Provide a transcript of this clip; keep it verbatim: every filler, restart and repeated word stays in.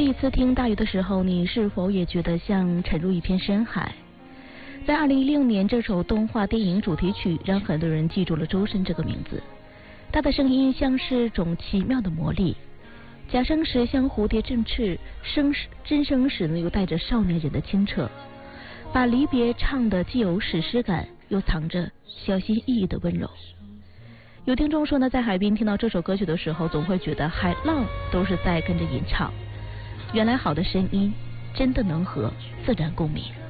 第一次听大鱼的时候，你是否也觉得像沉入一片深海？在二零一六年，这首动画电影主题曲让很多人记住了周深这个名字。他的声音像是种奇妙的魔力，假声时像蝴蝶振翅，声真声时呢又带着少年人的清澈，把离别唱得既有史诗感，又藏着小心翼翼的温柔。有听众说呢，在海边听到这首歌曲的时候，总会觉得海浪都是在跟着吟唱。原来好的声音真的能和自然共鸣。